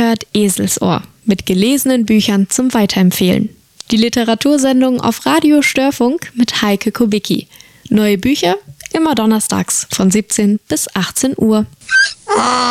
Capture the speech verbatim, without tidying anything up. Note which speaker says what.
Speaker 1: hört Eselsohr mit gelesenen Büchern zum Weiterempfehlen. Die Literatursendung auf Radio Störfunk mit Heike Kubicki. Neue Bücher immer donnerstags von siebzehn bis achtzehn Uhr.